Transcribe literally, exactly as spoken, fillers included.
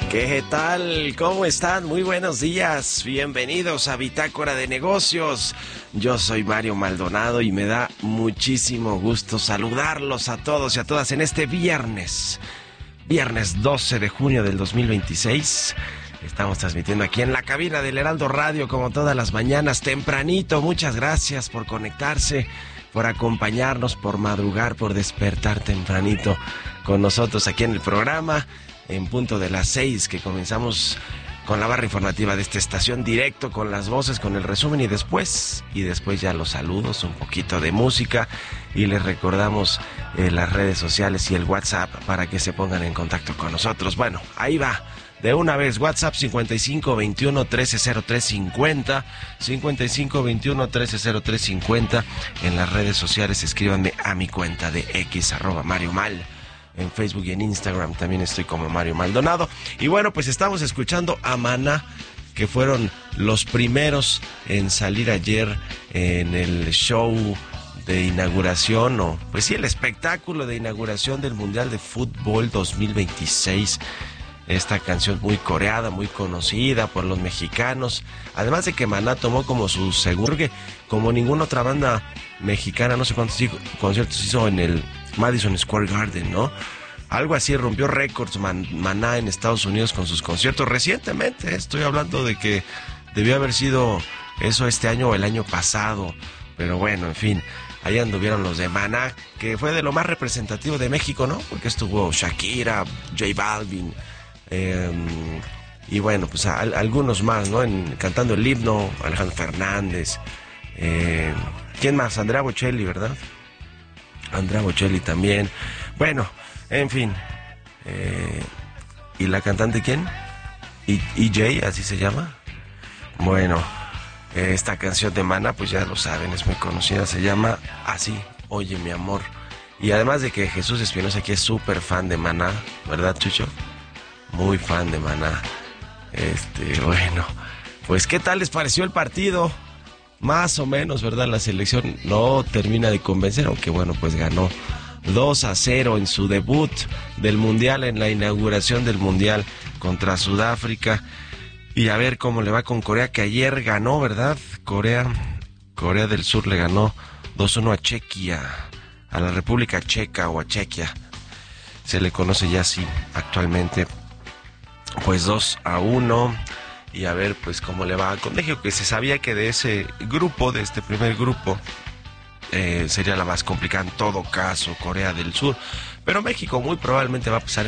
¿Qué tal? ¿Cómo están? Muy buenos días. Bienvenidos a Bitácora de Negocios. Yo soy Mario Maldonado y me da muchísimo gusto saludarlos a todos y a todas en este viernes. Viernes doce de junio del dos mil veintiséis. Estamos transmitiendo aquí en la cabina del Heraldo Radio como todas las mañanas tempranito. Muchas gracias por conectarse, por acompañarnos, por madrugar, por despertar tempranito con nosotros aquí en el programa. En punto de las seis que comenzamos con la barra informativa de esta estación, directo con las voces, con el resumen y después, y después ya los saludos, un poquito de música y les recordamos eh, las redes sociales y el WhatsApp para que se pongan en contacto con nosotros. Bueno, ahí va. De una vez, WhatsApp cincuenta y cinco veintiuno trece cero tres cincuenta, cincuenta y cinco veintiuno trece cero tres cincuenta. En las redes sociales escríbanme a mi cuenta de X, arroba Mario Mal. En Facebook y en Instagram también estoy como Mario Maldonado. Y bueno, pues estamos escuchando a Maná, que fueron los primeros en salir ayer en el show de inauguración, o pues sí, el espectáculo de inauguración del Mundial de Fútbol dos mil veintiséis. Esta canción muy coreada, muy conocida por los mexicanos. Además de que Maná tomó como su segundo, como ninguna otra banda mexicana, no sé cuántos conciertos hizo en el Madison Square Garden, ¿no? Algo así, rompió récords Man, Maná en Estados Unidos con sus conciertos recientemente. Estoy hablando de que debió haber sido eso este año o el año pasado. Pero bueno, en fin, ahí anduvieron los de Maná, que fue de lo más representativo de México, ¿no? Porque estuvo Shakira, J Balvin, eh, y bueno, pues a, a, algunos más, ¿no? En, cantando el himno, Alejandro Fernández. Eh, ¿Quién más? Andrea Bocelli, ¿verdad? Andrea Bocelli también. Bueno, en fin. Eh, ¿Y la cantante quién? ¿E J? ¿Así se llama? Bueno, eh, esta canción de Maná, pues ya lo saben, es muy conocida. Se llama así, Oye mi amor. Y además de que Jesús Espinosa aquí es súper fan de Maná, ¿verdad, Chucho? Muy fan de Maná. Este, bueno, pues ¿qué tal les pareció el partido? Más o menos, ¿verdad? La selección no termina de convencer, aunque bueno, pues ganó dos a cero en su debut del Mundial, en la inauguración del Mundial contra Sudáfrica. Y a ver cómo le va con Corea, que ayer ganó, ¿verdad? Corea, Corea del Sur le ganó dos uno a Chequia, a la República Checa o a Chequia. Se le conoce ya así actualmente. Pues dos a uno. Y a ver, pues, cómo le va con México, que se sabía que de ese grupo, de este primer grupo, eh, sería la más complicada en todo caso, Corea del Sur. Pero México muy probablemente va a pasar